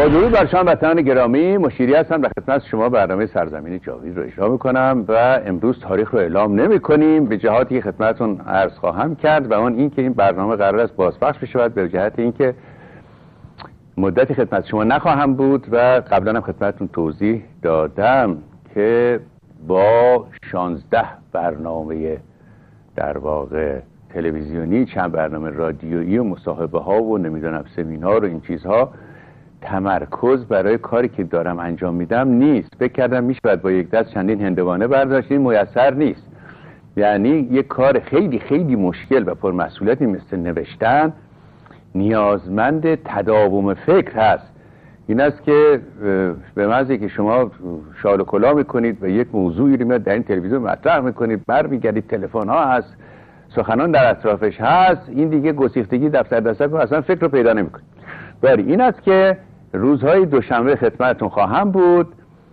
با درود بر شما وطنان گرامی، مشیری هستم و خدمت شما برنامه سرزمین جاوید رو اجرا میکنم و امروز تاریخ رو اعلام نمیکنیم به جهاتی که خدمتتون عرض خواهم کرد و اون این که این برنامه قرار است بازپخش بشود به جهت اینکه مدتی خدمت شما نخواهم بود و قبلا هم خدمتتون توضیح دادم که با 16 برنامه در واقع تلویزیونی، چند برنامه رادیویی و مصاحبه ها و نمیدونم سمینار و این چیزها تمرکز برای کاری که دارم انجام میدم نیست. فکر کردم میشود با یک دست چندین هندوانه برداشت، این میسر نیست. یعنی یک کار خیلی خیلی مشکل و پرمسئولیتی مثل نوشتن نیازمند تداوم فکر هست. این است که به محض که شما شال و کلاه میکنید و یک موضوعی رو میاد در این تلویزیون مطرح میکنید، برمیگردید تلفن ها هست، سخنان در اطرافش هست، این دیگه گسیختگی دفتر دستک اصلا فکر رو پیدا نمیکنید. باری این است که روزهای دوشنبه خدمتتون خواهم بود.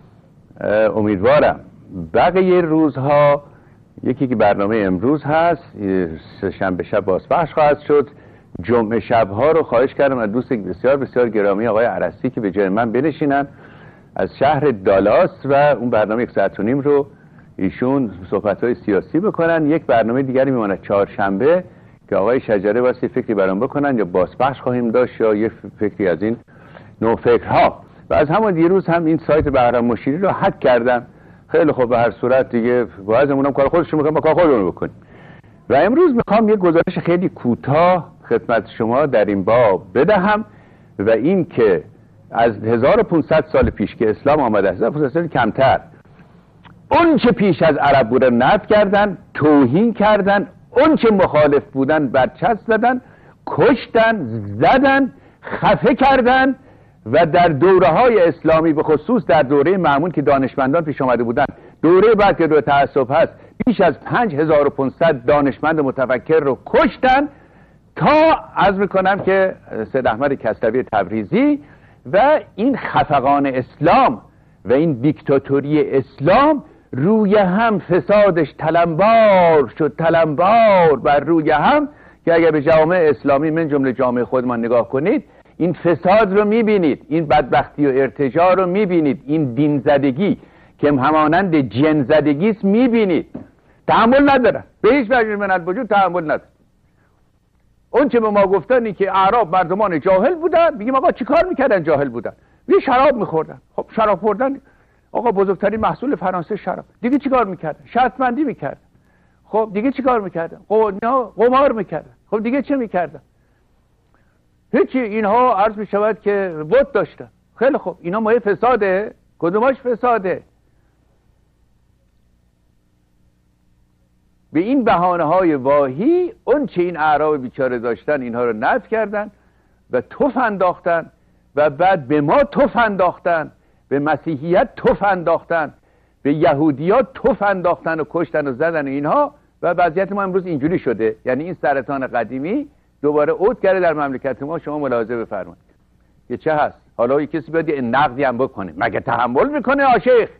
امیدوارم بقیه روزها، یکی که برنامه امروز هست، شنبه شب بازپخش خواهد شد. جمعه شبها رو خواهش کردم از دوست بسیار بسیار گرامی آقای عرستی که به جای من بنشینن از شهر دالاس و اون برنامه 1.5 ساعت رو ایشون صحبت‌های سیاسی بکنن. یک برنامه دیگری میماند چهارشنبه که آقای شجره واسه فکری برام بکنن، یا بازپخش خواهیم داشت یا یه فکری از این نوع فکرها. و از همون دیروز هم این سایت بهرام مشیری رو هک کردم. خیلی خوب، به هر صورت دیگه باعثمونم کار خودشون میکنم، با کار خودمون بکنیم. و امروز میخوام یه گزارش خیلی کوتاه خدمت شما در این باب بدهم و این که از 1500 سال پیش که اسلام آمده، 1500 سال کمتر، اون چه پیش از عرب بوده نفی کردن، توهین کردن، اون چه مخالف بودن برچسب زدن، کشتن، زدن، خفه کردن و در دوره‌های اسلامی به خصوص در دوره مأمون که دانشمندان پیش آمده بودن، دوره بعد که دوره تعصب هست، بیش از 5500 دانشمند متفکر رو کشتن تا عرض میکنم که سید احمد کسروی تبریزی و این خفقان اسلام و این دیکتاتوری اسلام روی هم فسادش تلمبار شد، تلمبار بر روی هم، که اگر به جامعه اسلامی من جمله جامعه خودمان نگاه کنید این فساد رو میبینید، این بدبختی و ارتجاع رو میبینید، این دین زدگی که همانند جن زدگی است میبینید. تحمل ندارن، به هیچ وجه من الوجود تحمل ندارن. اون چه به ما گفتن که اعراب مردمان جاهل بودن، میگیم آقا چی کار میکردن جاهل بودن؟ یه شراب میخوردن. خب شراب خوردن، آقا بزرگترین محصول فرانسه شراب. دیگه چی کار میکردن؟ شرطمندی میکردن. خب دیگه چی کار میکردن؟ قمار میکردن. خب دیگه چه میکردن؟ هیچی. اینها عرض میشود که بت داشتن. خیلی خوب، اینا مایه فساده؟ کدوماش فساده؟ به این بهانه‌های واهی اون چه این اعراب بیچاره داشتن اینها رو نفی کردن و تف انداختن و بعد به ما تف انداختن، به مسیحیت تف انداختن، به یهودیات تف انداختن و کشتن و زدن و اینها. و وضعیت ما امروز اینجوری شده، یعنی این سرطان قدیمی دوباره عود کرده در مملکت ما. شما ملاحظه بفرمایید که چه هست. حالا یک کسی بیاد یه نقدی هم بکنه، مگه تحمل میکنه آشیخ؟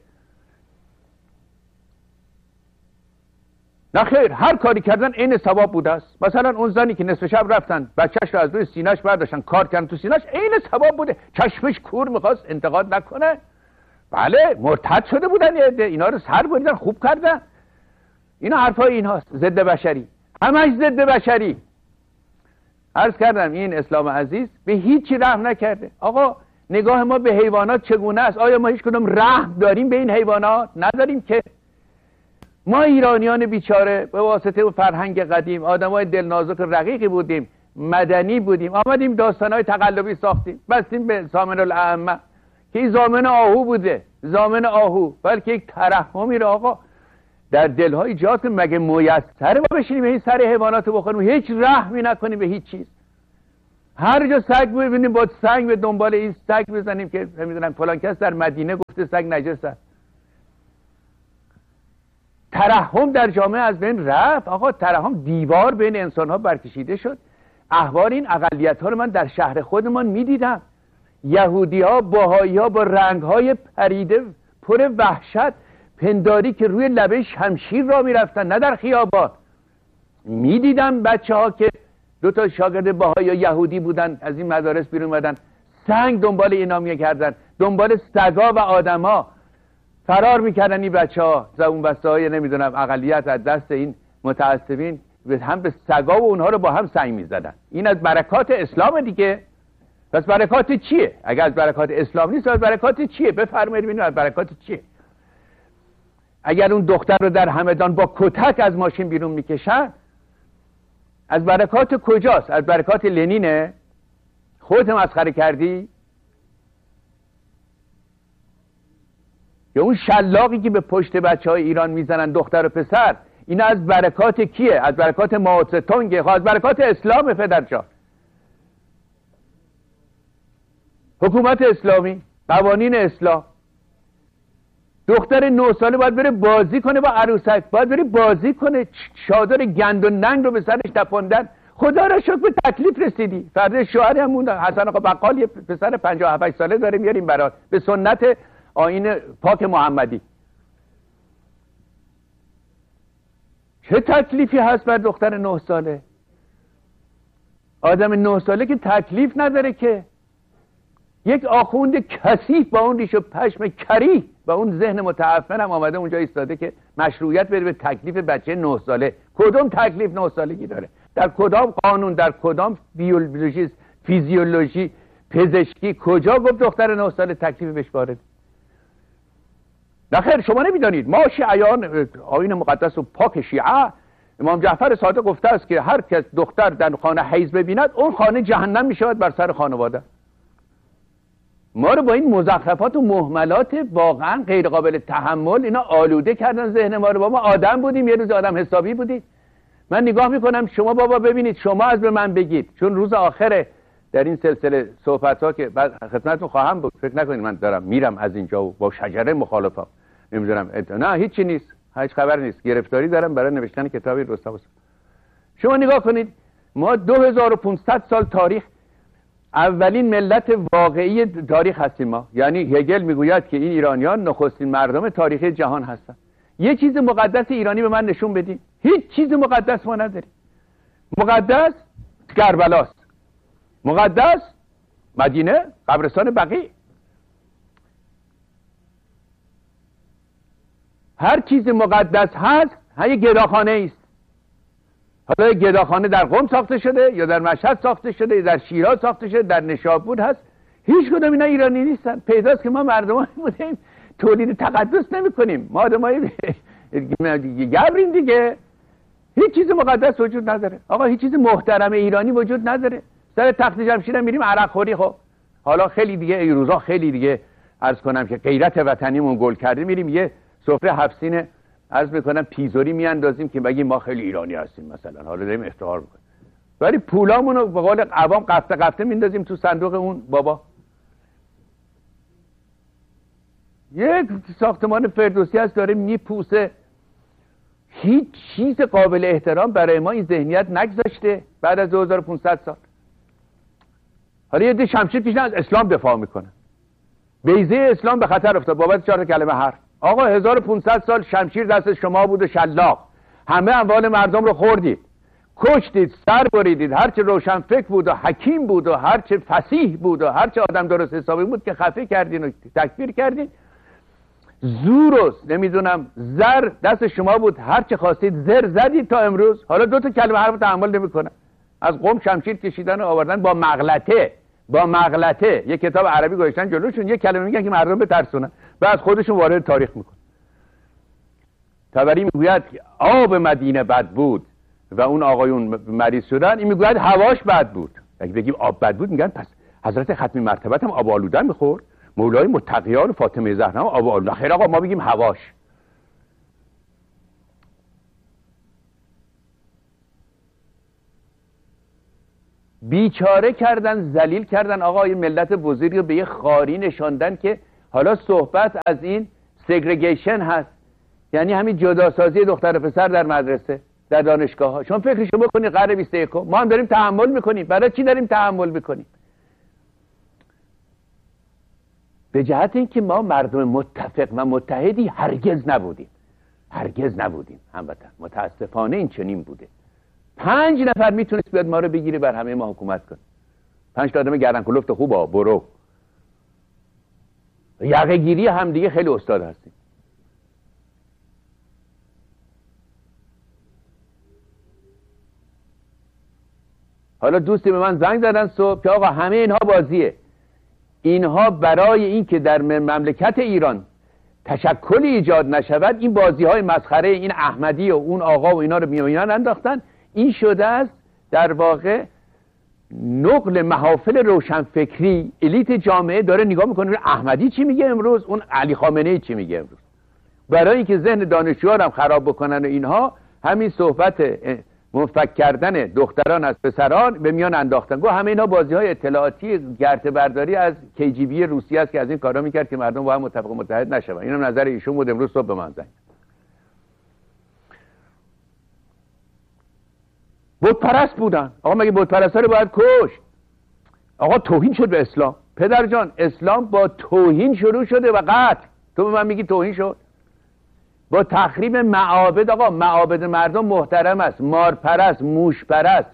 نه خیر، هر کاری کردن عین ثواب بوده است. مثلا اون زنی که نصف شب رفتن بچه‌ش رو از روی سینه‌اش برداشتن کار کردن تو سینه‌اش، عین ثواب بوده. چشمش کور می‌خواست انتقاد نکنه. بله، مرتد شده بودن یه عده، اینا رو سر بریدن، خوب کردن. اینا حرفای اینهاست، ضد بشری، همش ضد بشری. عرض کردم این اسلام عزیز به هیچی رحم نکرده. آقا نگاه ما به حیوانات چگونه است؟ آیا ما هیچ کدوم رحم داریم به این حیوانات؟ نداریم که. ما ایرانیان بیچاره به واسطه فرهنگ قدیم آدمای دلنازک رقیقی بودیم، مدنی بودیم، آمدیم داستانهای تقلبی ساختیم، بستیم به زامن الائمه که این زامن آهو بوده، زامن آهو، بلکه یک ترحمی رو آقا در دلهای ایجاد کنیم. مگه میسره ما بشینیم این سر حیوانات رو بخوریم، هیچ رحمی نکنیم به هیچ چیز؟ هر جا سگ ببینیم با سنگ به دنبال این سگ بزنیم که نمیدونم فلان کس در مدینه گفته سگ نجسه. ترحم در جامعه از بین رفت. آقا ترحم دیوار بین انسان ها برکشیده شد. احوال این اقلیت ها رو من در شهر خودمان میدیدم. یهودی ها، بهایی ها با رنگ های پریده پر وحشت، پنداری که روی لبه شمشیر را میرفتن، نه در خیابان. میدیدم بچه ها که 2 تا شاگرد بهایی یا یهودی بودن از این مدارس بیرون اومدن، سنگ دنبال اینا میکردن، دنبال سگا و آدما فرار میکردن این بچه‌ها، زبون بسته های نمیدونم اقلیت از دست این متعصبین هم به سگا و اونها رو با هم سنگ میزدن. این از برکات اسلام دیگه. پس برکات چیه؟ اگر از برکات اسلام نیست از برکات چیه؟ بفرمایید ببینید از برکات چیه. اگر اون دختر رو در همدان با کتک از ماشین بیرون میکشن، از برکات کجاست؟ از برکات لنینه؟ خودت مسخره کردی؟ یا اون شلاقی که به پشت بچه‌های ایران میزنن دختر و پسر، این از برکات کیه؟ از برکات مائو تونگه؟ از برکات اسلام پدرجان. حکومت اسلامی، قوانین اسلام. دختر 9 ساله باید بره بازی کنه با عروسک، باید بره بازی کنه، چادر گند و ننگ رو به سرش تپاندن. خدا را شکر به تکلیف رسیدی. فرد شوهری هم موند، حسن آقا بقال یه پسر 57 ساله داره میاریم برات به سنت آیین پاک محمدی. چه تکلیفی هست بر دختر 9 ساله؟ آدم 9 ساله که تکلیف نداره که. یک آخوند کثیف با اون ریش و پشم کریه با اون ذهن متعفن هم آمده اونجا ایستاده که مشروعیت بده به تکلیف بچه 9 ساله. کدوم تکلیف 9 سالگی داره؟ در کدام قانون، در کدام بیولوژی، فیزیولوژی، پزشکی کجا گفت دختر 9 ساله تکلیف بهش وارد؟ نخیر، شما نمیدانید. ما شیعیان آیین مقدس و پاک شیعه، امام جعفر صادق گفته است که هر کس دختر در خانه حیض ببیند اون خانه جهنم میشود بر سر خانواده. ما رو با این مزخرفات و مهملات واقعا غیر قابل تحمل اینا آلوده کردن ذهن ما رو. ما آدم بودیم، یه روز آدم حسابی بودیم. من نگاه میکنم شما بابا ببینید، شما از به من بگید، چون روز آخره در این سلسله صحبت ها که بعد خدمتتون خواهم بود، فکر نکنید من دارم میرم از اینجا و با شجره مخالفم، نمیدونم نه هیچی نیست، هیچ خبر نیست، گرفتاری دارم برای نوشتن کتابی رستم. شما نگاه کنید، ما 2500 سال تاریخ، اولین ملت واقعی تاریخ هستیم ما. یعنی هگل میگوید که این ایرانیان نخستین مردم تاریخی جهان هستن. یه چیز مقدس ایرانی به من نشون بدین. هیچ چیز مقدس ما نداریم. مقدس کربلاست، مقدس مدینه، قبرستان بقیع. هر چیز مقدس هست یه گداخانه است. حالا گداخانه در قم ساخته شده یا در مشهد ساخته شده یا در شیراز ساخته شده، در نشابور هست. هیچ کدوم اینا ایرانی نیستن. پیداست که ما مردمان بودیم تولید تقدس نمی کنیم، ما آدمای گبریم دیگه. هیچ چیز مقدس وجود نداره آقا، هیچ چیز محترم ایرانی وجود نداره. سر تخت جمشید میریم عرق خوری. خب حالا خیلی دیگه این روزا خیلی دیگه عرض کنم که غیرت وطنیمون گل کرده، میریم یه سفره 7 سینه عرض میکنم پیزوری میاندازیم که بگیم ما خیلی ایرانی هستیم مثلا، حالا داریم افتخار میکنیم، ولی پولامون رو به قول عوام قفته قفته میندازیم تو صندوق اون بابا. یک ساختمان فردوسی هست داره میپوسه، هیچ چیز قابل احترام برای ما این ذهنیت نگذاشته بعد از 2500 سال. حالا یه ده شمشیر کشیدن از اسلام دفاع میکنن، بیضه اسلام به خطر افتاد بابت 4 کلمه حرف. آقا 1500 سال شمشیر دست شما بود و شلاق، همه اموال مردم رو خوردید، کشتید، سر بریدید. هرچه روشن فکر بود و حکیم بود و هرچه فصیح بود و هرچه آدم درست حسابی بود که خفه کردین و تکفیر کردین. زور و نمیدونم زر دست شما بود، هرچه خواستید زر زدید تا امروز. حالا 2 کلمه حرف تحمل نمیکنن. از قم شمشیر کشیدن و آوردن با مغلطه یک کتاب عربی گذاشتن جلوشون، یک کلمه میگن که مردم بترسونن، بعد خودشون وارد تاریخ میکنن. طبری میگوید آب مدینه بد بود و اون آقایون مریض شدن، این میگوید هواش بد بود. اگه بگیم آب بد بود میگن پس حضرت ختمی مرتبت هم آب آلوده میخورد، مولای متقیان و فاطمه زهرا هم آب آلوده. خیر آقا ما بگیم هواش. بیچاره کردن، ذلیل کردن آقا این ملت بزرگ رو به یه خاری نشاندن که حالا صحبت از این سگریگیشن هست، یعنی همین جداسازی دختر و پسر در مدرسه، در دانشگاه ها. شما فکرشو بکنید قرن 21 ما هم داریم تحمل میکنیم. برای چی داریم تحمل میکنیم؟ به جهت اینکه ما مردم متفق و متحدی هرگز نبودیم هموطن. متاسفانه این چنین بوده. 5 نفر میتونست بیاد ما رو بگیره بر همه ما حکومت کنه. 5 تا آدم گردن کلفت خوبا برو یقه گیری هم دیگه خیلی استاد هستیم. حالا دوستی به من زنگ زدن صبح که آقا همه اینها بازیه، اینها برای این که در مملکت ایران تشکلی ایجاد نشود این بازی های مسخره این احمدی و اون آقا و اینا رو میان انداختن. این شده است در واقع نقل محافل روشنفکری. الیت جامعه داره نگاه میکنه احمدی چی میگه امروز، اون علی خامنه‌ای چی میگه امروز، برای اینکه ذهن دانشجوها هم خراب بکنن و اینها همین صحبت منفک کردن دختران از پسران به میان انداختن. گفت همه اینا بازی های اطلاعاتی گرته برداری از KGB روسیه است که از این کارا میکرد که مردم با هم متفق متحد نشون. اینم نظر ایشون بود. امروز صبح به من زنگ بت پرست بودن. آقا مگه بت پرستا رو باید کشت؟ آقا توهین شد به اسلام. پدر جان اسلام با توهین شروع شده و قتل. تو به من میگی توهین شد؟ با تخریب معابد. آقا معابد مردم محترم است. مار پرست، موش پرست،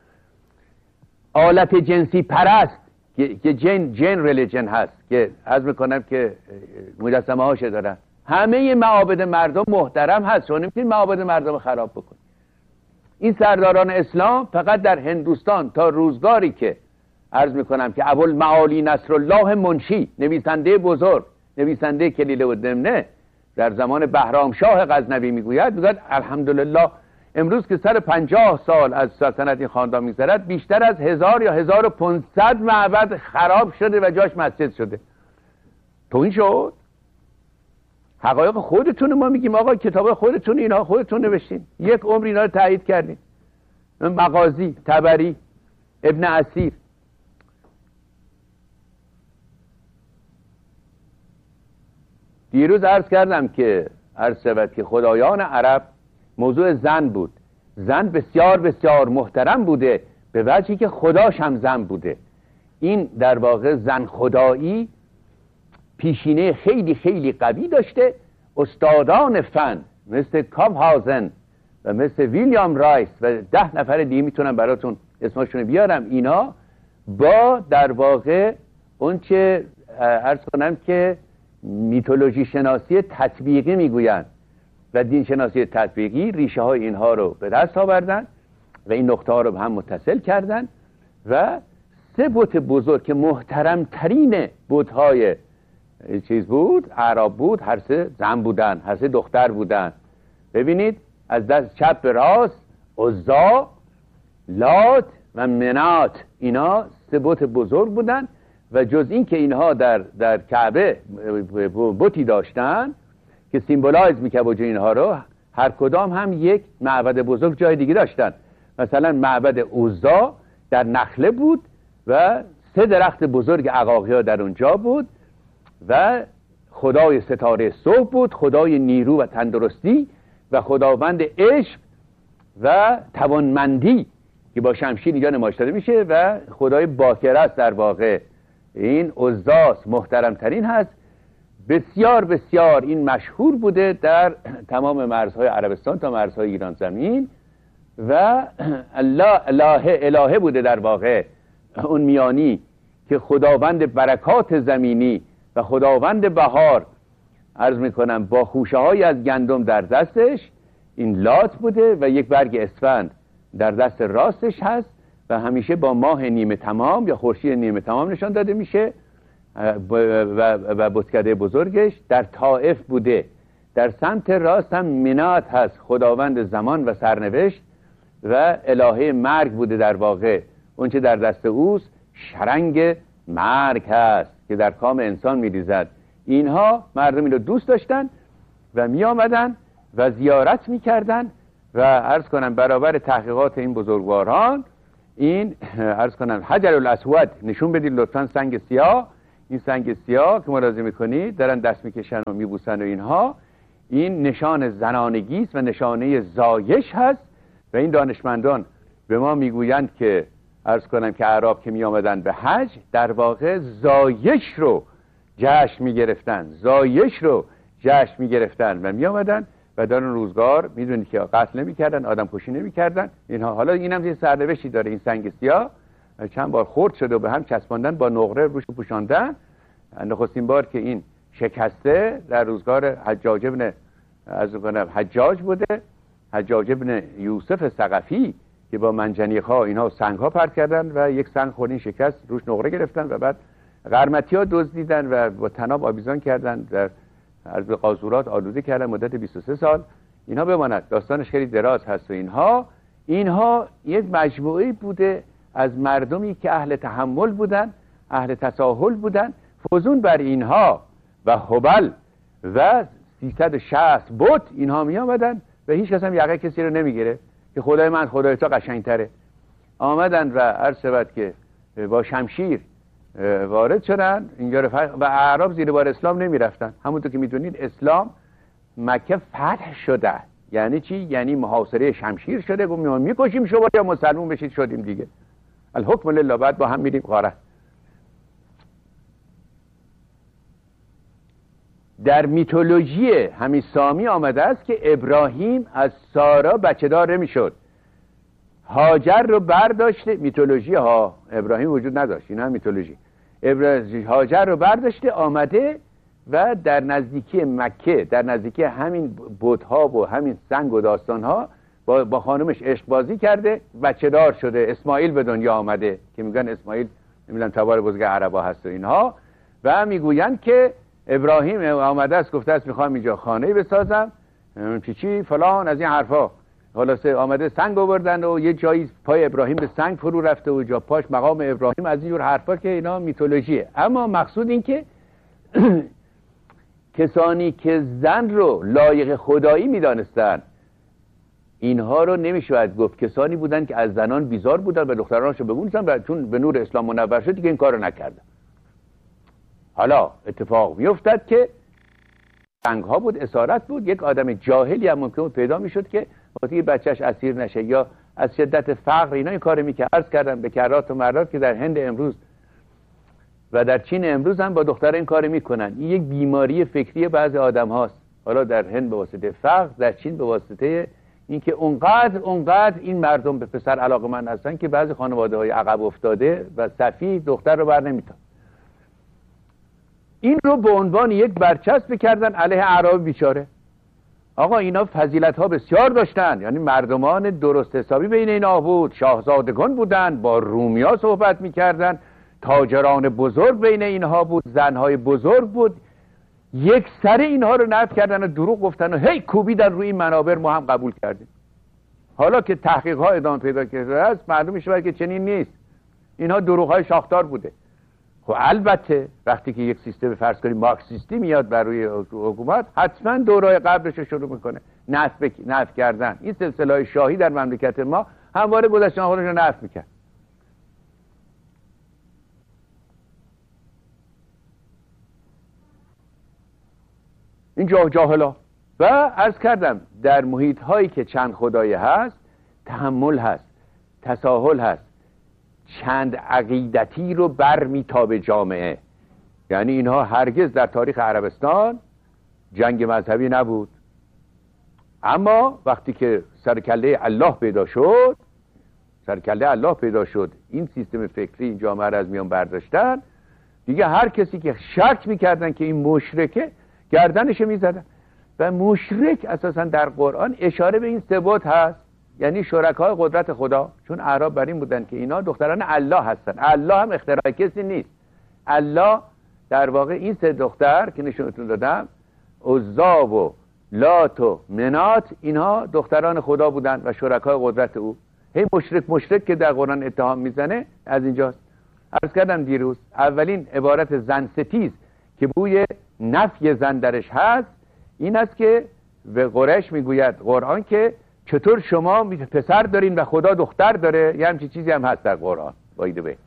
آلت جنسی پرست که جن ریلیجن هست که عرض میکنم که مجسمه هاشه دارن. همه معابد مردم محترم هست. شما نمیتونید معابد مردم خراب بکنید. این سرداران اسلام فقط در هندوستان تا روزگاری که عرض میکنم که ابوالمعالی نصرالله منشی، نویسنده بزرگ، نویسنده کلیله و دمنه، در زمان بهرامشاه غزنوی میگوید الحمدلله امروز که سر 50 سال از سلطنت این خاندان میگذرد بیشتر از 1000 یا 1500 معبد خراب شده و جاش مسجد شده. تو این شد؟ حقایق خودتون ما میگیم آقا کتاب خودتون اینها خودتون نوشتین، یک عمر اینا رو تایید کردین. مغازی، طبری، ابن اسیر. دیروز عرض کردم که خدایان عرب موضوع زن بود. زن بسیار بسیار محترم بوده به وجهی که خداش هم زن بوده. این در واقع زن خدایی پیشینه خیلی خیلی قوی داشته. استادان فن مثل کاپهاوزن و مثل ویلیام رایس و 10 نفر دیگه میتونم براتون اسمشون بیارم، اینا با در واقع اون چه عرض کنم که میتولوژی شناسی تطبیقی میگویند و دین شناسی تطبیقی ریشه های اینها رو به دست آوردن و این نقطه ها رو به هم متصل کردن و 3 بت بزرگ که محترم ترین بت های چیز بود، اعراب بود، هر 3 زن بودن، هر 3 دختر بودن. ببینید از دست چپ به راست عزا، لات و منات، اینا 3 بت بزرگ بودن و جز این که اینها در کعبه بتی داشتن که سیمبولایز میکرد وجود اینها رو، هر کدام هم یک معبد بزرگ جای دیگه داشتن. مثلا معبد عزا در نخله بود و 3 درخت بزرگ عقاقی در اونجا بود و خدای ستاره صبح بود، خدای نیرو و تندرستی و خداوند عشق و توانمندی که با شمشیر اینجا نمایش داده میشه و خدای باکر است. در واقع این عزاست، محترم ترین هست. بسیار بسیار این مشهور بوده در تمام مرزهای عربستان تا مرزهای ایران زمین و الهه بوده در واقع اون میانی که خداوند برکات زمینی و خداوند بهار عرض میکنم با خوشه های از گندم در دستش این لات بوده و یک برگ اسفند در دست راستش هست و همیشه با ماه نیمه تمام یا خورشید نیمه تمام نشان داده میشه و بتکده بزرگش در طائف بوده. در سمت راست هم منات هست، خداوند زمان و سرنوشت و الهه مرگ بوده. در واقع اون چه در دست اوست شرنگ مرگ هست که در کام انسان میریزد. اینها مردم این رو دوست داشتن و می آمدن و زیارت میکردن و عرض کنم برابر تحقیقات این بزرگواران این عرض کنم حجر الاسود نشون بدید لطفا، سنگ سیاه، این سنگ سیاه که ملاحظه میکنید دارن دست میکشن و میبوسن و اینها، این نشان زنانگی است و نشانه زایش هست و این دانشمندان به ما میگویند که عرض کنم که اعراب که می آمدن به حج در واقع زایش رو جشن میگرفتن، زایش رو جشن میگرفتن و می آمدن و در اون روزگار میدونید که قتل نمیکردن، آدم کشی نمیکردن اینها. حالا اینم یه سرنوشتی داره، این سنگ سیاه چند بار خرد شده و به هم چسباندن با نقره روش پوشاندن نخستین بار که این شکسته در روزگار حجاج بوده، حجاج ابن یوسف ثقفی که با منجنیق‌ها اینها سنگ‌ها پرت کردن و یک سنگ خوردین شکست، روش نقره گرفتن و بعد قرمطی‌ها دزدیدن و با طناب آویزان کردن و از قاذورات آلوده کردن مدت 23 سال. اینها بماند، داستانش خیلی دراز هست و اینها یک مجموعه بوده از مردمی که اهل تحمل بودن، اهل تساهل بودن. فزون بر اینها و هبل و 360 بت اینها می آمدن و هیچ کس هم یقه کسی رو نمیگیره که خدای من خدای تو قشنگتره. آمدن و عرض شود که با شمشیر وارد شدن اینجا و اعراب زیر بار اسلام نمی رفتن. همونطور که میدونید اسلام مکه فتح شده. یعنی چی؟ یعنی محاصره شمشیر شده. گفتم میکشیم شما یا مسلمون بشید، شدیم دیگه. الحکم لله، بعد با هم میریم غاره. در میتولوژی همین سامی آمده است که ابراهیم از سارا بچه دار نمیشد. هاجر رو برداشته، میتولوژی ها، ابراهیم وجود نداشت، این هم میتولوژی. هاجر رو برداشته آمده و در نزدیکی مکه، در نزدیکی همین بت‌ها و همین سنگ و داستان‌ها با خانمش عشق بازی کرده، بچه دار شده، اسماعیل به دنیا آمده که میگن اسماعیل نمیدونم تبار بزرگ عربا هست و اینها. و میگویند که ابراهیم آمده است گفته است میخوام اینجا خانه بسازم چی فلان از این حرفا. خلاصه آمده سنگ آوردن و یه جایی پای ابراهیم به سنگ فرو رفته و جا پاش مقام ابراهیم، از این جور حرفا که اینا میتولوژیه. اما مقصود این که کسانی که زن رو لایق خدایی میدانستن اینها رو نمیشود گفت. کسانی بودن که از زنان بیزار بودن و دخترانشو ببونستن و چون به نور اسلام منور شد که این کارو نکردن. حالا اتفاق میافتد که سنگ ها بود، اسارت بود، یک آدم جاهلی هم ممکن بود پیدا میشد که وقتی بچهش اسیر نشه یا از شدت فقر اینا این کارو میکرد. عرض کردم به کرات و مرات که در هند امروز و در چین امروز هم با دختر این کارو میکنن. این یک بیماری فکری بعضی آدم هاست. حالا در هند به واسطه فقر، در چین به واسطه اینکه اونقدر این مردم به پسر علاقه‌مند هستن که بعضی خانواده‌های عقب افتاده و سفیه دختر رو بر نمیتن. این رو به عنوان یک برچسب کردن علیه اعراب بیچاره. آقا اینا فضیلت ها بسیار داشتن، یعنی مردمان درست حسابی بین اینا بود، شاهزادگان بودن، با رومیا صحبت میکردن، تاجران بزرگ بین اینها بود، زنهای بزرگ بود. یک سر اینها رو نفی کردن و دروغ گفتن و هی کوبیدن روی این منابر، ما هم قبول کردیم. حالا که تحقیق ها ادامه پیدا کرده است معلوم میشه که چنین نیست. اینها دروغ های شاخدار بوده. خب البته وقتی که یک سیستم فرض کنیم مارکسیستی میاد بر روی حکومت، حتما دورای قبلش رو شروع میکنه نفی کردن. این سلسله های شاهی در مملکت ما همواره گذشته خودش رو نفی میکرد. این جاهلا. و عرض کردم در محیط هایی که چند خدایی هست، تحمل هست، تساهل هست، چند عقیدتی رو بر میتابه جامعه. یعنی اینها هرگز در تاریخ عربستان جنگ مذهبی نبود. اما وقتی که سرکله الله پیدا شد، این سیستم فکری این جامعه را از میان برداشتن دیگه. هر کسی که شک میکردن که این مشرکه گردنش میزدن. و مشرک اساسا در قرآن اشاره به این ثبات هست، یعنی شرکای قدرت خدا. چون اعراب بر این بودن که اینا دختران الله هستن. الله هم اختراع کسی نیست. الله در واقع این سه دختر که نشونتون دادم، عزا و لات و منات، اینها دختران خدا بودن و شرکای قدرت او. هی مشرک که در قرآن اتهام میزنه از اینجاست. عرض کردم دیروز اولین عبارت زن ستیز که بوی نفی زن درش هست این است که به قریش میگوید قرآن که چطور شما پسر دارین و خدا دختر داره. یه همچین چیزی هم هست در قرآن. بایده به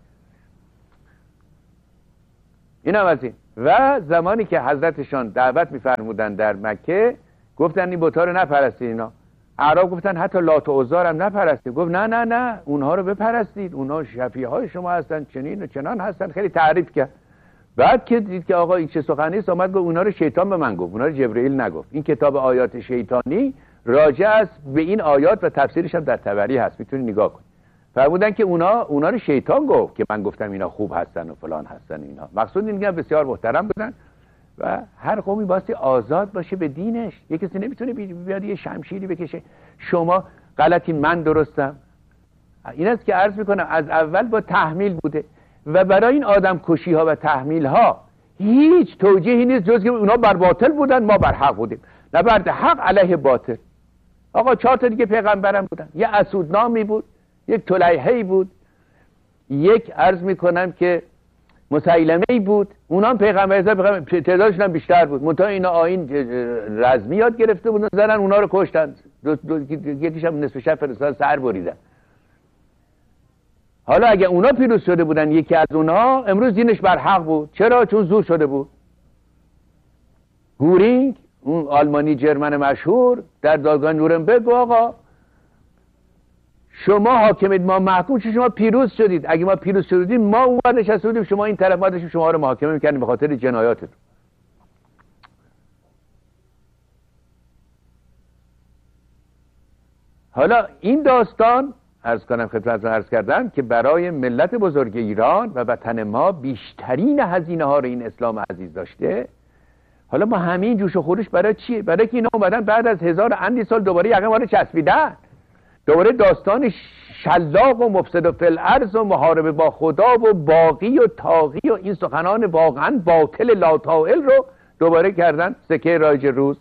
این هم از این. و زمانی که حضرتشان دعوت میفرمودن در مکه، گفتن این بت‌ها رو نپرستید. اینا اعراب گفتن حتی لات و عزا هم نپرستید. گفت نه اونها رو بپرستید، اونها شفیع های شما هستن، چنین و چنان هستن. خیلی تعریف کرد. بعد که دید که آقا این چه سخنی است، آمد گفت اونا رو شیطان به من گفت، اونا رو جبرئیل نگفت. این کتاب آیات شیطانی راجع است به این آیات و تفسیرش هم در طبری هست، میتونی نگاه کنی. فرمودن که اونا رو شیطان گفت که من گفتم اینا خوب هستن و فلان هستن. اینا مقصود این که بسیار محترم بودن و هر قومی باستی آزاد باشه به دینش. یک کسی نمیتونه بیاد یه شمشیری بکشه شما غلطی من درستم. این است که عرض میکنم از اول با تحمیل بوده و برای این آدم کشی ها و تحمیل ها هیچ توجیهی نیست جز که اونا بر باطل بودن ما بر حق بودیم. نه بر حق علیه باطل. آقا 4 تا دیگه پیغمبرم بودن. یه اسودنامی بود، یک طلیحه‌ای بود، یک عرض میکنم که مسیلمه‌ای بود. اونا هم پیغمبر تعدادشون هم بیشتر بود. منتها اینا آیین رزمی یاد گرفته بودن زدن اونا رو کشتن. یکیش هم نصف شب فرستادن سر بریدن. حالا اگه اونا پیروز شده بودن یکی از اونها امروز دینش بر حق بود. چرا؟ چون زور شده بود. گورینگ اون آلمانی جرمن مشهور در دادگاه نورنبرگ آقا شما حاکمید ما محکوم چون شما پیروز شدید. اگه ما پیروز شدیم ما اونور نشسته بودیم شما این طرف ما داشتیم شما رو محاکمه می‌کردیم به خاطر جنایاتتون. حالا این داستان عرض کنم خدمتتون عرض کردم که برای ملت بزرگ ایران و وطن ما بیشترین هزینه ها رو این اسلام عزیز داشته. حالا ما همین جوش و خروش برای چیه؟ برای که اینا اومدن بعد از 1000 اندی سال دوباره یقه ما رو چسبیدن. دوباره داستان شلاق و مفسد و فی الارض و محاربه با خدا و باقی و طاغی و این سخنان واقعا باطل لاطائل رو دوباره کردن سکه رایج روز.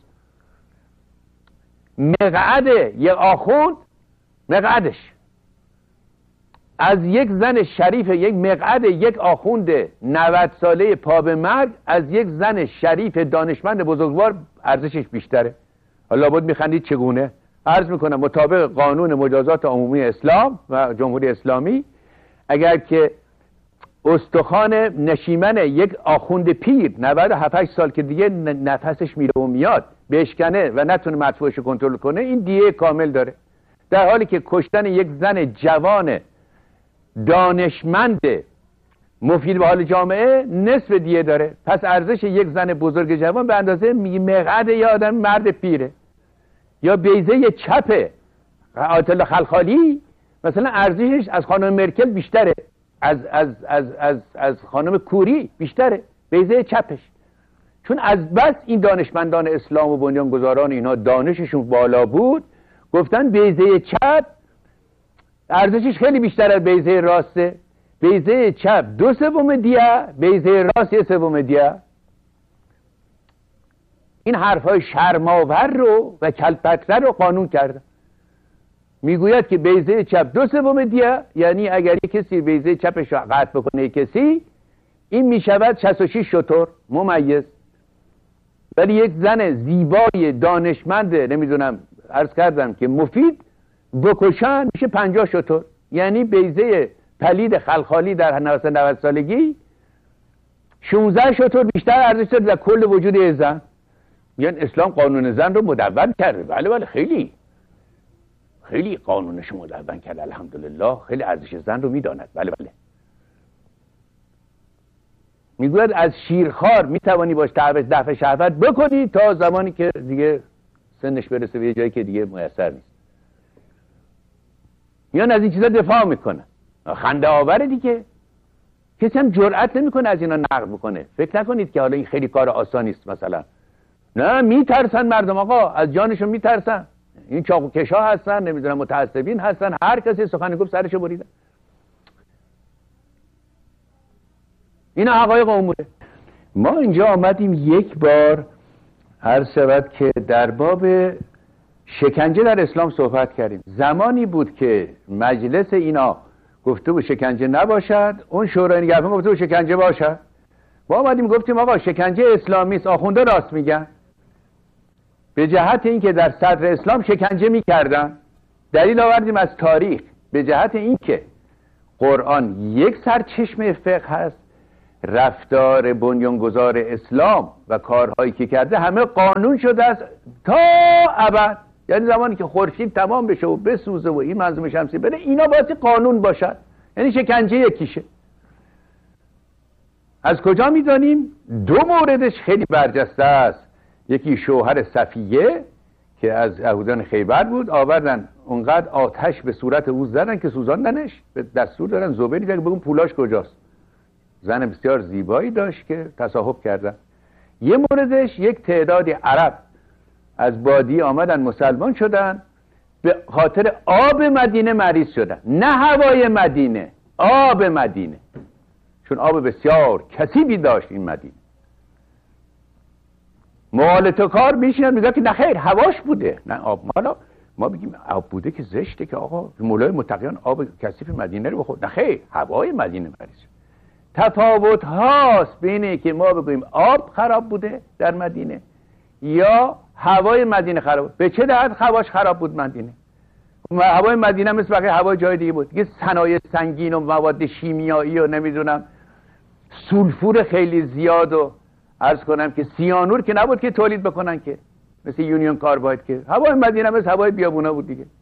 مقعد یک آخوند مقعدش از یک زن شریف، یک مقعد یک آخوند 90 ساله پا به مرگ از یک زن شریف دانشمند بزرگوار ارزشش بیشتره. حالا لابد میخندید چگونه؟ عرض میکنم مطابق قانون مجازات عمومی اسلام و جمهوری اسلامی اگر که استخوان نشیمن یک آخوند پیر 97 سال که دیگه نفسش میره و میاد بشکنه و نتونه مدفوعش رو کنترل کنه این دیه کامل داره. در حالی که کشتن یک زن جوان دانشمند مفید به حال جامعه نصف دیه داره. پس ارزش یک زن بزرگ جوان به اندازه مقعد یا آدم مرد پیره یا بیضه چپ آیت الله خلخالی مثلا ارزشش از خانم مرکل بیشتره، از خانم کوری بیشتره بیضه چپش. چون از بس این دانشمندان اسلام و بنیانگذاران اینا دانششون بالا بود گفتن بیضه چپ ارزشش خیلی بیشتر از بیضه راسته. بیضه چپ 2/3 دیه، بیضه راست 1/3 دیه. این حرفای شرم‌آور رو و کلپک‌زر رو قانون کرده. میگوید که بیضه چپ 2/3 دیه، یعنی اگر یک کسی بیضه چپش رو قطع بکنه کسی این میشود 66 شتر ممیز. ولی یک زن زیبای دانشمند نمیدونم عرض کردم که مفید بکشن میشه 50 شتر. یعنی بیضه پلید خلخالی در 90 سالگی 16 شتر بیشتر ارزش داره در کل وجود زن. یعنی اسلام قانون زن رو مدون کرده. بله خیلی قانونش مدون کرده الحمدلله. خیلی ارزش زن رو میداند. بله میگوید از شیرخوار میتوانی باش دفع شهوت بکنی تا زمانی که دیگه سنش برسه به یه جایی که دیگه میسر نیست. میان از این چیزا دفاع میکنن. خنده آوره دیگه. کسی هم جرئت نمیکنه از اینا نقد بکنه. فکر نکنید که حالا این خیلی کار آسانی است مثلا. نه میترسن مردم آقا، از جانشون میترسن. این چاقوکشا هستن، نمیدونم متعصبین هستن، هر کسی سخن گفت سرشو بریدن. این حقایق اموره. ما اینجا آمدیم یک بار عرض شود که در باب شکنجه در اسلام صحبت کردیم. زمانی بود که مجلس اینا گفته بود شکنجه نباشد، اون شورای نگهبان گفته بود شکنجه باشد. ما آمدیم گفتیم آقا شکنجه اسلامی است، آخونده راست میگن. به جهت اینکه در صدر اسلام شکنجه میکردن دلیل آوردیم از تاریخ. به جهت اینکه قرآن یک سرچشمه فقه هست، رفتار بنیانگذار اسلام و کارهایی که کرده همه قانون شده است تا ابد. یعنی زمانی که خورشید تمام بشه و بسوزه و این منظومه شمسی بره اینا باید قانون باشد. یعنی شکنجه یکیشه. از کجا میدانیم؟ 2 موردش خیلی برجسته است. یکی شوهر صفیه که از یهودان خیبر بود، آوردن اونقدر آتش به صورت او زدن که سوزاندنش. به دستور دادن زبیری که بگم پولاش کجاست. زن بسیار زیبایی داشت که تصاحب کردن. یه موردش یک تعدادی عرب از بادی آمدن مسلمان شدن، به خاطر آب مدینه مریض شدن، نه هوای مدینه، آب مدینه، چون آب بسیار کثیفی داشت این مدینه. مالت کار میشینن میگه که نه خیر هواش بوده، نه آب. حالا ما بگیم آب بوده که زشته که آقا مولای متقیان آب کثیف مدینه رو بخور، نه خیر هوای مدینه مریض شد. تفاوت هاست بین که ما بگوییم آب خراب بوده در مدینه یا هوای مدینه خراب بود. به چه دهت هواش خراب بود مدینه؟ هوای مدینه مثل بقیه هوای جای دیگه بود. یه صنایع سنگین و مواد شیمیایی و نمیدونم سولفور خیلی زیاد و عرض کنم که سیانور که نبود که تولید بکنن که مثل یونیون کارباید، که هوای مدینه مثل هوای بیابونا بود دیگه.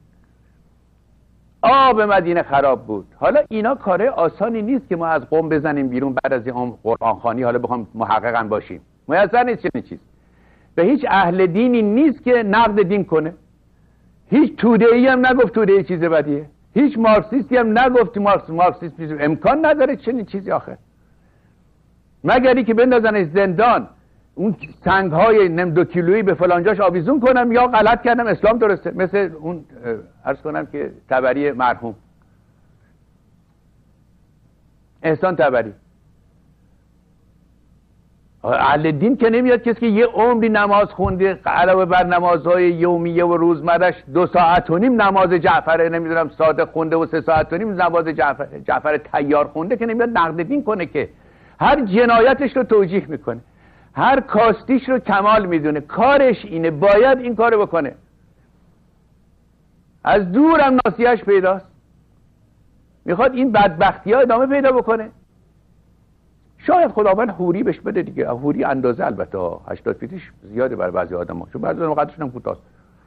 آب مدینه خراب بود. حالا اینا کاره آسانی نیست که ما از قم بزنیم بیرون بعد از این قرآن خوانی حالا بخوام محققاً باشیم. میسر نیست چنین چیز. به هیچ اهل دینی نیست که نقد دین کنه. هیچ توده‌ای هم نگفت توده چیز بدیه. هیچ مارکسیستی هم نگفت مارکسیسم امکان نداره چنین چیزی آخه. مگری که بندازنش زندان، اون سنگ‌های 2 کیلویی به فلانجاش آویزون کنم یا غلط کردم اسلام درسته، مثل اون عرض کنم که تبری مرحوم احسان تبری. اهل دین که نمیاد کسی که یه عمری نماز خونده علاوه بر نمازهای یومیه و روزمرش 2 ساعت و نیم نماز جعفر نمیدونم صادق خونده و 3 ساعت و نیم نماز جعفر تیار خونده، که نمیاد نقد دین کنه، که هر جنایتش رو توجیه میکنه، هر کاستیش رو کمال میدونه، کارش اینه، باید این کارو بکنه. از دور هم ناصیه‌اش پیداست، میخواد این بدبختی ها ادامه پیدا بکنه. شاید خداوند حوری بهش بده دیگه، حوری اندازه البته 80 فیتش زیاده برای بعضی آدم‌ها، چون بعضی آدم‌ها قدشون هم کوتاست.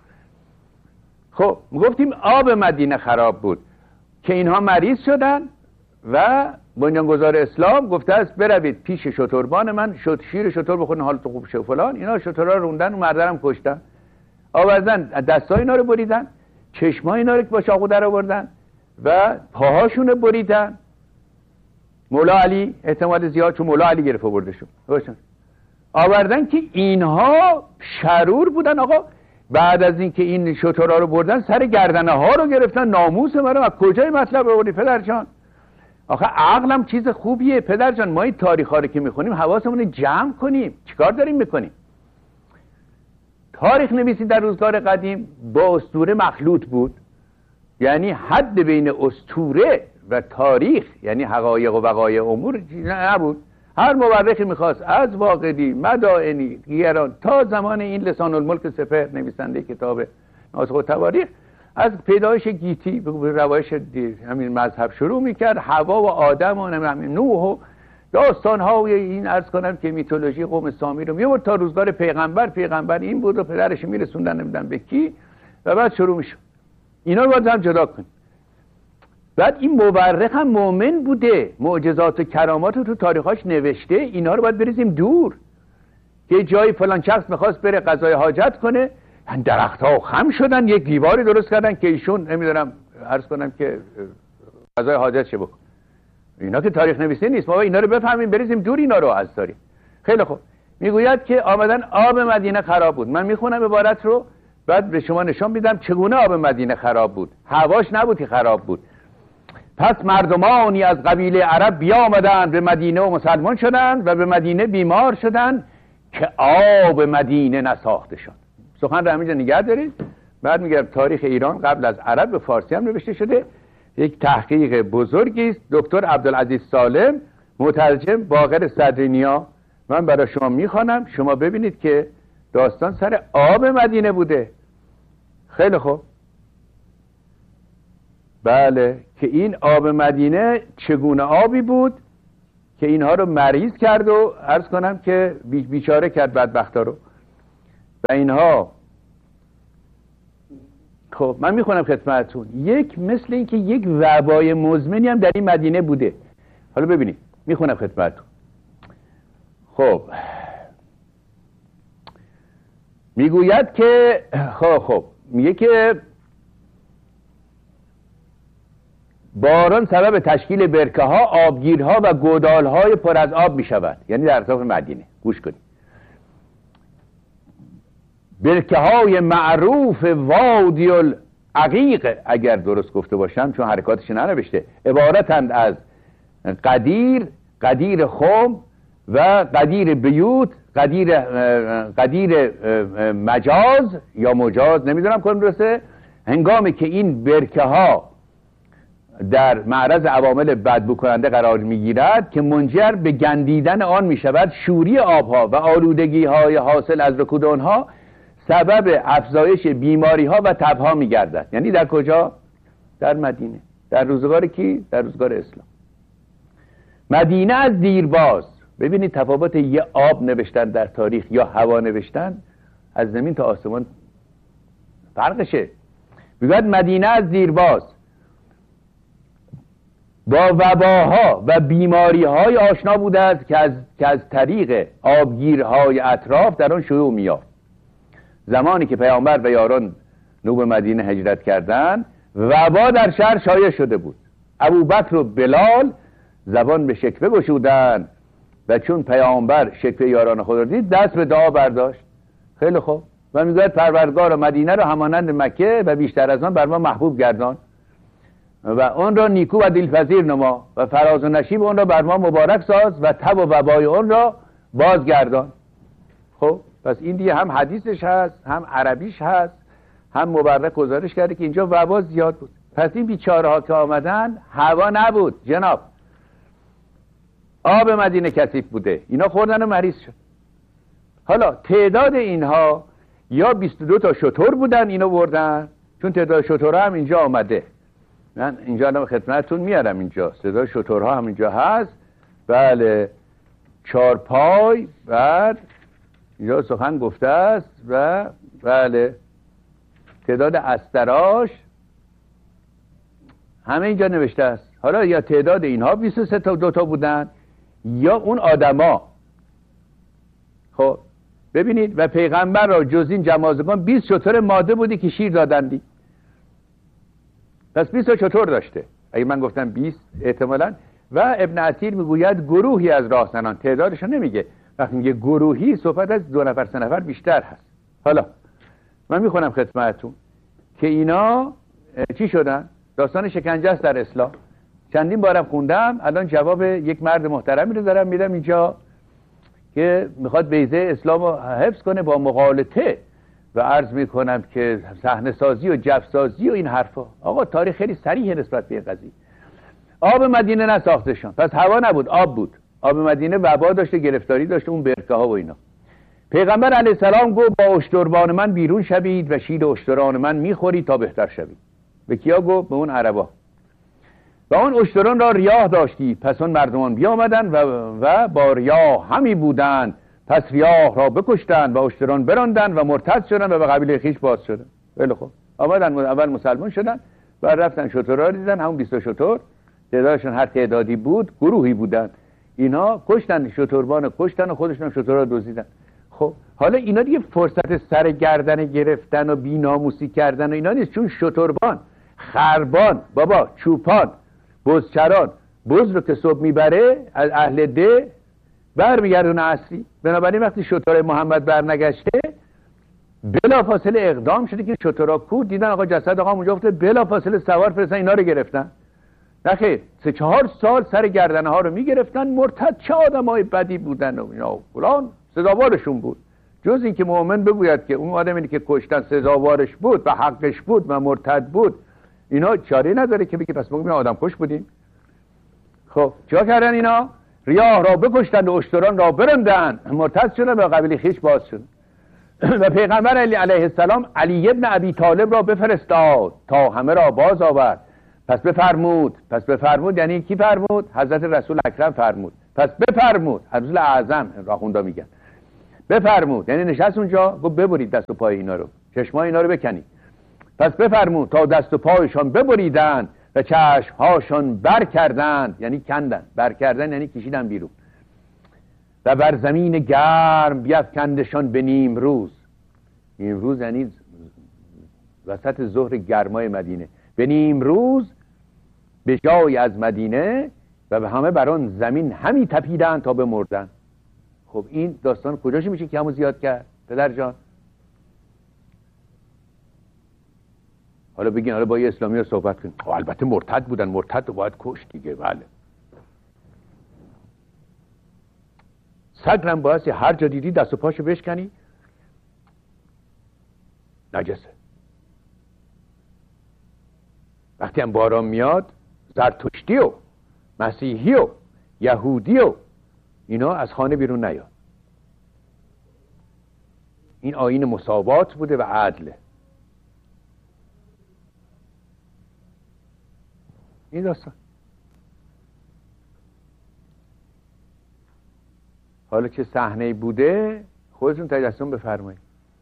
خب گفتیم آب مدینه خراب بود که اینها مریض شدن و بنیانگذار اسلام گفته است بروید پیش شتربان من شیر شتر بخورین حالتون خوب شه فلان. اینا شترها رو روندن و مردرم کشتن، آوردن دستای اینا رو بریدن، چشمای اینا رو با چاقو در آوردن و پاهاشون رو بریدن. مولا علی احتمال زیاد، چون مولا علی گرفت برده شد، آوردن که اینها شرور بودن. آقا بعد از اینکه این شترها رو بردن سر گردنه ها رو گرفتن، ناموس ما رو از کجای مطلب آوردی پدرجان؟ آخه عقلم چیز خوبیه پدرجان، ما این تاریخ ها رو که میخونیم حواسمون رو جمع کنیم. چیکار داریم میکنیم؟ تاریخ نویسی در روزگار قدیم با اسطوره مخلوط بود، یعنی حد بین اسطوره و تاریخ، یعنی حقایق و وقایع امور نبود. هر مورخی میخواست از واقدی، مدائنی، دیگران تا زمان این لسان الملک سپهر نویسنده کتاب ناسخ التواریخ از پیدایش گیتی به روایش همین مذهب شروع میکرد، حوا و آدم و نوح و داستان‌های این عرض کنم که میتولوژی قوم سامی رو میورد تا روزگار پیغمبر این بود و پدرش میرسوندن نمیدن به کی و بعد شروع میشد. اینا رو باید هم جدا کنیم. بعد این مورخ هم مؤمن بوده، معجزات و کرامات رو تو تاریخاش نوشته، اینا رو باید بریزیم دور. که جایی فلان شخص میخواست بره قضای حاجت کنه، درخت‌ها خم شدن، یک دیواری درست کردن که ایشون نمیدونم عرض کنم که قضای حاجت شه بکن. اینا که تاریخ نویسی نیست، ما اینا رو بفهمیم بریزیم دور اینا رو از تاریخ. خیلی خوب. میگوید که آمدن آب مدینه خراب بود. من میخونم عبارت رو بعد به شما نشان میدم چگونه آب مدینه خراب بود. هواش نبود که خراب بود. پس مردمانی از قبیله عرب بیامدند به مدینه و مسلمان شدند و به مدینه بیمار شدند که آب مدینه نساخته شد. سخن رو همینجا نگه دارید. بعد میگم تاریخ ایران قبل از عرب به فارسی هم نوشته شده. یک تحقیق بزرگی است. دکتر عبدالعزیز سالم، مترجم باقر صدرینیا. من برای شما میخوانم، شما ببینید که داستان سر آب مدینه بوده. خیلی خوب. بله، که این آب مدینه چگونه آبی بود که اینها رو مریض کرد و عرض کنم که بیچاره کرد بدبختا رو و اینها. خب من میخونم خدمتتون، یک مثل این که یک وبای مزمنی هم در این مدینه بوده. حالا ببینید میخونم خدمتتون. خب میگوید که خب میگه که باران سبب تشکیل برکه ها، آبگیرها و گودال های پر از آب می شود، یعنی در اطراف مدینه. گوش کنید، برکه های معروف وادی العقیق، اگر درست گفته باشم چون حرکاتش ننوشته، عبارتند از قدیر خم و قدیر بیوت، قدیر مجاز یا مجاز، نمیدونم کدوم درسته. هنگامی که این برکه ها در معرض عوامل بدبو کننده قرار میگیرد که منجر به گندیدن آن میشود، شوری آبها و آلودگی های حاصل از رکود آنها سبب افزایش بیماری ها و تبها میگردد. یعنی در کجا؟ در مدینه. در روزگار کی؟ در روزگار اسلام. مدینه از دیرباز، ببینید تفاوت یه آب نوشتن در تاریخ یا هوا نوشتن از زمین تا آسمان فرقشه. میگوید مدینه از دیرباز با وباها و بیماری‌های آشنا بوده است که از طریق آبگیرهای اطراف در آن شیوع می‌یافت. زمانی که پیامبر و یاران نو به مدینه هجرت کردند، وبا در شهر شایع شده بود. ابوبکر و بلال زبان به شکوه گشودند و چون پیامبر شکوه یاران خود را دید، دست به دعا برداشت. خیلی خوب. و میگوید پروردگار مدینه را همانند مکه و بیشتر از آن بر ما محبوب گردان و اون را نیکو و دلپذیر نما و فراز و نشیب اون را بر ما مبارک ساز و تب و وبای اون را بازگردان. خب پس این دیگه هم حدیثش هست، هم عربیش هست، هم مبرک گزارش کرده که اینجا وبا زیاد بود. پس این بیچاره ها که آمدن هوا نبود جناب، آب مدینه کثیف بوده، اینا خوردن و مریض شد. حالا تعداد اینها یا 22 تا شتر بودن اینو بردن، چون تعداد شترها هم اینجا آمده، من اینجا الان خدمتتون میارم، اینجا صدای شترها هم اینجا هست. بله، 4 پای، بعد اینجا سخن گفته است و بله تعداد استراش همه اینجا نوشته است. حالا یا تعداد اینها 23 تا 2 تا بودن یا اون آدما. خب ببینید، و پیغمبر را جز این جمازگان 20 شتر ماده بودی که شیر دادندی. پس 20 شتر داشته اگه من گفتم 20 احتمالاً. و ابن عطیر میگوید گروهی از راهزنان، تعدادشو نمیگه، وقتی میگه گروهی صحبت از 2 نفر 3 نفر بیشتر هست. حالا من میخونم خدمتتون که اینا چی شدن. داستان شکنجه است در اسلام، چندین بارم خوندم، الان جواب یک مرد محترمی رو دارم میدم اینجا که میخواد بیضه اسلام رو حفظ کنه با مغالطه و عرض میکنم که صحنه سازی و جف سازی و این حرفا. آقا تاریخ خیلی صریح نسبت به قضیه. آب مدینه نساختشان، پس هوا نبود، آب بود. آب مدینه وبا داشته، گرفتاری داشته، اون برکه ها و اینا. پیغمبر علیه السلام گفت با اشتربان من بیرون شوید و شیر اشتران من میخورید تا بهتر شوید. به کیا گفت؟ به اون عربا. و اون اشتران را ریاه داشتی، پس اون مردمان بیامدن و با ریاه همی بودند، پس ریاه را بکشتند و اشتران براندند و مرتد شدند و به قبیله خیش باز شدند. خیلی خوب، آمدن اول مسلمان شدن و رفتن شترها را دیدن، همون 20 شتر، تعدادشون هر تعدادی بود، گروهی بودن. اینا کشتن، شتربان کشتن و خودشون شترها را دزدیدن. خب حالا اینا دیگه فرصت سر گردن گرفتن و بی‌ناموسی کردن و اینا نیست، چون شتربان، خربان، بابا چوپان، بزچران، بز رو که صبح میبره از اهل ده برمیگردونه اصلی. بنابراین وقتی شتر محمد برنگشته بلا فاصله اقدام شده که شترها کو دیدن آقا جسد آقا اونجا افتاده، بلا فاصله سوار فرستن اینا رو گرفتن. نخیر 3-4 سال سر گردنه ها رو میگرفتن. مرتد چه آدمای بدی بودن و اینا فلان، سزاوارشون بود. جز این که مؤمن بگوید که اون آدمی که کشتن سزاوارش بود و حقش بود و مرتد بود، اینا چاره نداره که بگه پس ما آدم کش بودیم. خب چیکار کردن اینا؟ ریاه را بکشتند و اشتران را برندن، مرتد شدن و قبیله خیش باز شد. و پیغمبر علیه السلام علی ابن ابی طالب را بفرستاد تا همه را باز آورد. پس بفرمود یعنی کی فرمود؟ حضرت رسول اکرم فرمود. پس بفرمود، رسول اعظم راخوندا میگن. بفرمود یعنی نشست اونجا گفت ببرید دست و پای اینا رو، چشمای اینا رو بکنید. پس بفرمود تا دست و پایشان ببریدند و چشمهاشان بر کردند، یعنی کندن، بر کردن یعنی کشیدن بیرون، و بر زمین گرم بیفکندشان به نیم روز. نیمروز یعنی وسط ظهر گرمای مدینه. به نیمروز به جای از مدینه و به همه بر آن زمین همی تپیدن تا بمردن. خب این داستان کجاش میشه که همون زیاد کرد پدر جان؟ حالا بگین حالا با یه اسلامی رو صحبت کنیم. البته مرتد بودن، مرتد رو باید کشت دیگه. بله، سگرم باید هر جا دیدی دست و پاشو بشکنی، نجسه. وقتی هم باران میاد زرتشتی و مسیحی و یهودی و اینا از خانه بیرون نیاد. این آیین مساوات بوده و عدله. این داستان. حالا چه صحنه‌ای بوده خودتون تجسم بفرمایید.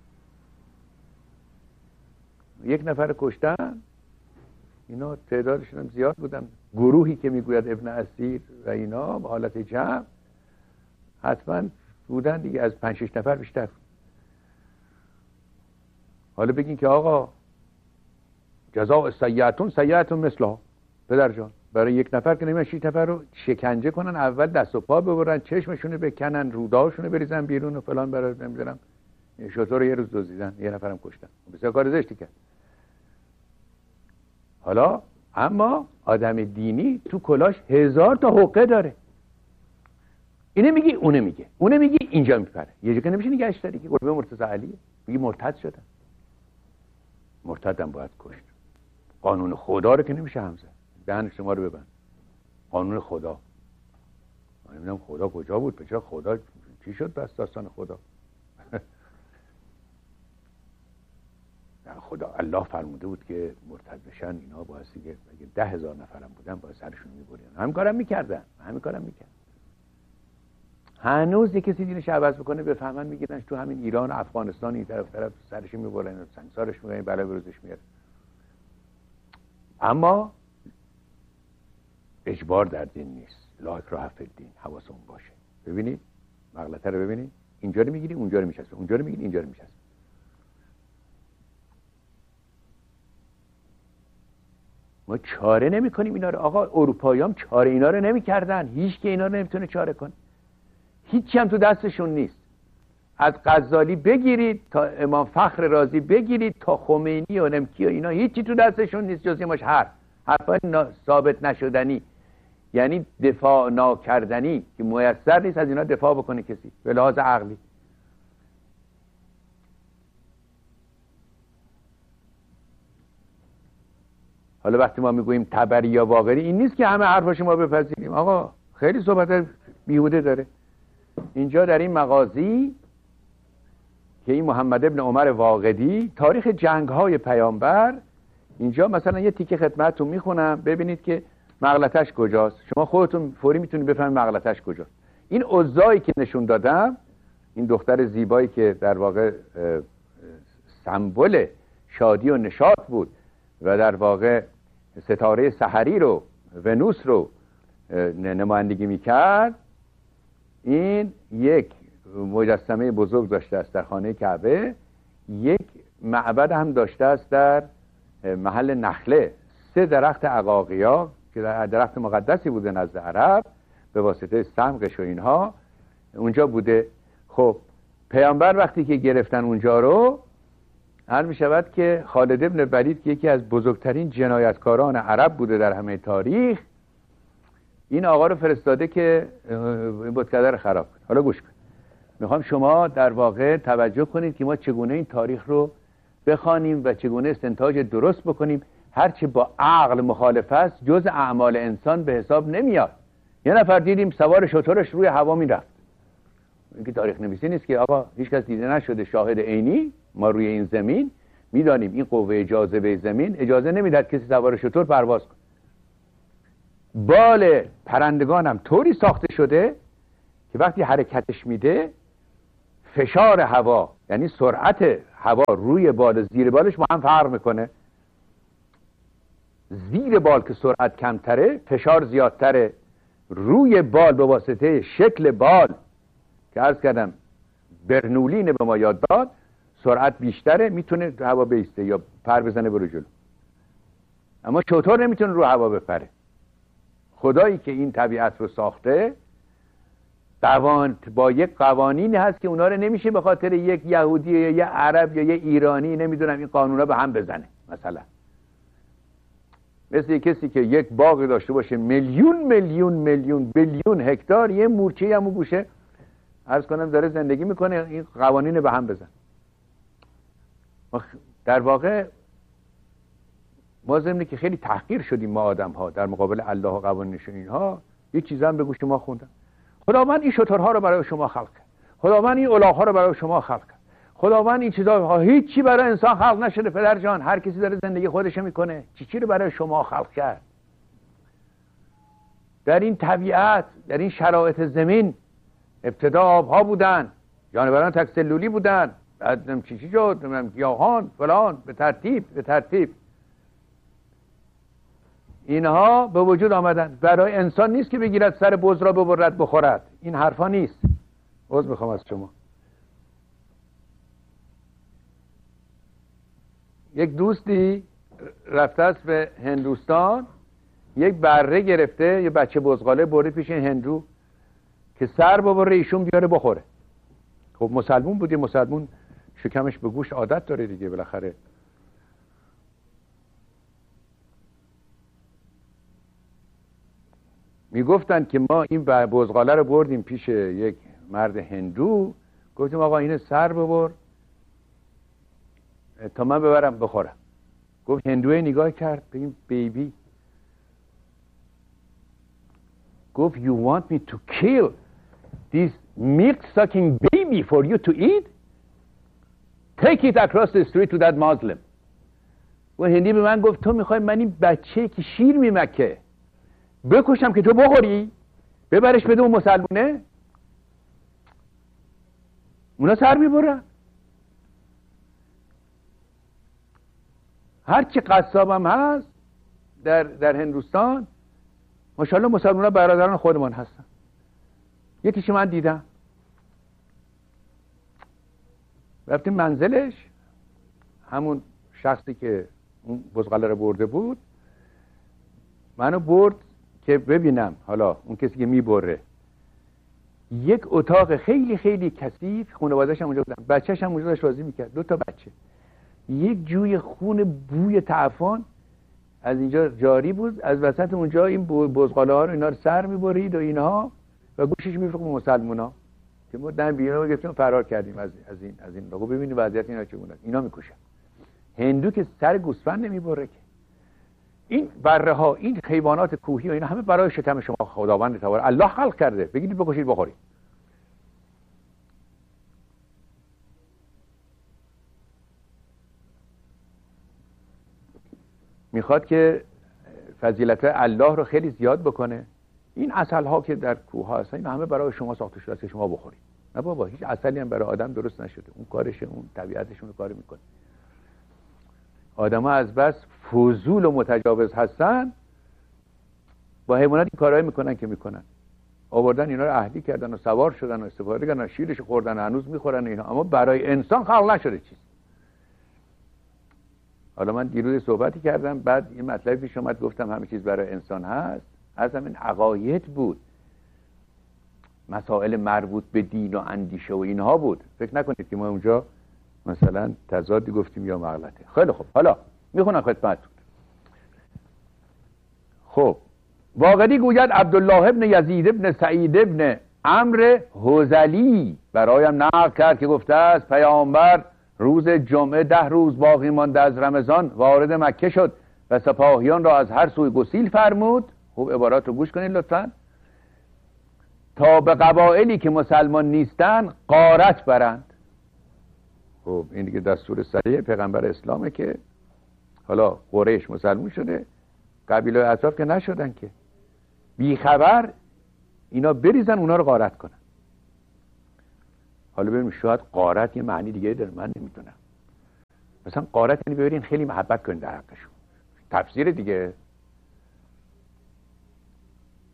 یک نفر کشتن، اینا تعدادشون هم زیاد بودن، گروهی که میگوید ابن اسیر و اینا به حالت جمع حتما بودن دیگه، از 5-6 نفر بیشتر. حالا بگین که آقا جزاء سیئة سیئة مثلها. پدر جان برای یک نفر که نمیان 6 نفر رو شکنجه کنن، اول دست و پا ببرن، چشمشونو بکنن، روداشونو بریزن بیرون و فلان، برای نمیدونم شطور یه روز دزدیدن، یه نفرم کشتن. بسیار کار زشتی کرد. حالا اما آدم دینی تو کلاش 1000 تا حقه داره. اینه میگی اونه میگه، اونه میگی اینجا میپره. یه جا که نمیشه نگهش داری که قربه مرتضی علیه. میگی مرتد شدن. مرتدم باید کشت. قانون خدا رو که نمیشه همزه. دهن شما رو ببند. قانون خدا. من نمیدونم خدا کجا بود، بچه خدا چی شد بس داستان خدا. خدا الله فرموده بود که مرتد بشن اینا بایستی که اگه 10,000 نفرم بودن باید سرشون میبرین. همین کارم میکردن. هنوز یک کسی دینش عوض بکنه بفهمن میگیرنش تو همین ایران و افغانستان این طرف سرش میبرن و سنگسارش میبرن، بلا بروزش میاره. اما اجبار در دین نیست. لا اکراه فی الدین. حواسمون باشه. ببینید مغلطه رو ببینید، اینجا رو میگیری اونجا رو میچسبه، اونجا رو میگیری اینجا رو میچسبه. ما چاره نمی کنیم اینا رو. آقا اروپایی‌ها چاره اینا رو نمی کردن. هیچ که اینا رو نمیتونه چاره کنه. هیچی هم تو دستشون نیست. از غزالی بگیرید تا امام فخر رازی بگیرید تا خمینی و نمکی و اینا، هیچی تو دستشون نیست جز یه مش حرفای ثابت نشدنی، یعنی دفاع ناکردنی که میسر نیست از اینا دفاع بکنه کسی به لحاظ عقلی. حالا وقتی ما میگوییم تبری یا باقری، این نیست که همه حرفاش ما بپذیریم. آقا خیلی صحبت بیهوده داره. اینجا در این مغازی که این محمد ابن عمر واقدی تاریخ جنگ‌های پیامبر، اینجا مثلا یه تیکه خدمتتون میخونم ببینید که مغلطش کجاست. شما خودتون فوری میتونید بفهمید مغلطش کجاست. این عزایی که نشون دادم، این دختر زیبایی که در واقع سمبل شادی و نشاط بود و در واقع ستاره سحری رو، ونوس رو نمایندگی میکرد، این یک مجسمه بزرگ داشته است در خانه کعبه، یک معبد هم داشته است در محل نخله. 3 درخت عقاقیا که درخت مقدسی بوده نزد عرب به واسطه سمقش و اینها اونجا بوده. خب پیامبر وقتی که گرفتن اونجا رو، هر می شود که خالد ابن ولید که یکی از بزرگترین جنایتکاران عرب بوده در همه تاریخ، این آقا رو فرستاده که این بتکده رو خراب کنه. حالا گوش کن، میخوام شما در واقع توجه کنید که ما چگونه این تاریخ رو بخوانیم و چگونه استنتاج درست بکنیم. هرچه با عقل مخالف است جز اعمال انسان به حساب نمیاد. یه نفر دیدیم سوار شترش روی هوا میرفت. این که تاریخ نویسی نیست که آقا هیچ کس دیده نشده، شاهد عینی ما روی این زمین میدانیم این قوه جاذبه زمین اجازه نمیداد کسی سوار شتر پرواز کنه. بال پرندگان هم طوری ساخته شده که وقتی حرکتش میده فشار هوا، یعنی سرعت هوا روی بال و زیر بالش با هم فرق میکنه. زیر بال که سرعت کمتره فشار زیادتره، روی بال به واسطه شکل بال که عرض کردم برنولین به ما یاد داد، سرعت بیشتره میتونه رو هوا بیسته یا پر بزنه برو جلو، اما شتر نمیتونه رو هوا بپره. خدایی که این طبیعت رو ساخته با یک قوانینی هست که اونا رو نمیشه به خاطر یک یهودی یا یه عرب یا یه ایرانی نمیدونم این قانونا به هم بزنه. مثلا مثل کسی که یک باغ داشته باشه میلیون بیلیون هکتار، یه مورچه همون گوشه عرض کنم داره زندگی میکنه، این قوانین به هم بزن. در واقع ما ضمن که خیلی تحقیر شدیم ما آدم ها در مقابل الله و قوانینش اینها، یه چیزا هم به گوش ما خوندم. خداوند این شترها رو برای شما خلق کرد، خداوند این الاغ‌ها رو برای شما خلق کرد، خداوند این چیزا، هیچ برای انسان خلق نشده پدر جان، هر کسی داره زندگی خودش میکنه، چی رو برای شما خلق کرد؟ در این طبیعت، در این شرایط زمین ابتدا آبها بودن، جانوران تک سلولی بودن، بعد چی شد، گیاهان فلان، به ترتیب اینها به وجود آمدن. برای انسان نیست که بگیرد سر بز را ببرد بخورد، این حرفا نیست. عذر میخوام از شما. یک دوستی رفته است به هندوستان، یک بره گرفته، یه بچه بزغاله برده پیش هندو که سر ببره ایشون بیاره بخوره. خب مسلمون بود، یه مسلمون شکمش به گوشت عادت داره دیگه بالاخره. میگفتن که ما این بزغاله رو بردیم پیش یک مرد هندو، گفتیم آقا اینه سر ببر تا من ببرم بخورم. گفت هندوی نگاه کرد به این بیبی، گفت you want me to kill this milk sucking baby for you to eat? Take it across the street to that Muslim. و هندی به من گفت تو میخوای من این بچه که شیر میمکه بکشم که تو بخوری؟ ببرش بده اون مسلمونه؟ اونا سر میبرن. هرچی قصابم هست در هندوستان ماشاءالله مسلمونا برادران خودمان هستن. یکیشو من دیدم رفتیم منزلش، همون شخصی که اون بزغاله رو برده بود منو برد که ببینم حالا اون کسی که میبره. یک اتاق خیلی خیلی کثیف، خانواده‌اش هم اونجا بودن، بچه‌ش هم اونجا داشت بازی میکرد، 2 تا بچه. یک جوی خون بوی تعفن از اینجا جاری بود، از وسط اونجا این بزغاله ها رو اینا رو سر میبرید و اینها و گوشش میفروخت به مسلمونا که ما دم بیرون گرفتیم فرار کردیم از این لغو. ببینید وضعیت اینا چگونه است. اینا میکشن. هندو که سر گوسفند نمیبره که. این بره ها، این حیوانات کوهی و اینا همه برای شکم شما خداوند تعالی الله خلق کرده، بگید بکشید بخورید. میخواد که فضیلت الله رو خیلی زیاد بکنه. این عسل ها که در کوه ها هستن این همه برای شما ساخته شده است که شما بخورید. نه بابا، هیچ عسلی هم برای آدم درست نشده، اون کارشه، اون طبیعتشون رو کار میکنه. آدم ها از بس فضول و متجاوز هستن، با حیوانات این کارهایی میکنن که میکنن. آوردن اینا رو اهلی کردن و سوار شدن و استفاده کردن، شیرش خوردن، هنوز میخورن اینا، اما برای انسان خلق نشده چیز. حالا من دیروز صحبتی کردم، بعد یه مطلبی پیش اومد، گفتم همه چیز برای انسان هست. از همین عقاید بود، مسائل مربوط به دین و اندیشه و اینها بود. فکر نکنید که ما اونجا مثلا تضادی گفتیم یا مغلطه. خیلی خوب، حالا میخونم خدمتتون. خب واقعی گوید عبدالله ابن یزید ابن سعید ابن عمرو حذلی برایم نقل کرد که گفته است پیامبر روز جمعه 10 روز باقی مانده از رمضان وارد مکه شد و سپاهیان را از هر سوی گسیل فرمود. خوب عبارات رو گوش کنید لطفا. تا به قبایلی که مسلمان نیستن غارت برند. خب این دیگه دستور صریح پیغمبر اسلامه که حالا قریش مسلمان شده، قبیله اطراف که نشدن که، بی خبر اینا بریزن اونا رو غارت کنن. حالا ببینیم شاید غارت یه معنی دیگه داره، من نمیدونم. مثلا غارت یعنی ببرین خیلی محبت کنین در حقشون، تفسیر دیگه.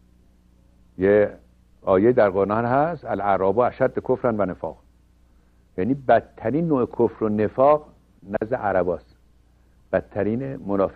یه آیه در قرآن هست الاعراب اشد کفرا و نفاق، یعنی بدترین نوع کفر و نفاق نزد عرباست، بدترین منافق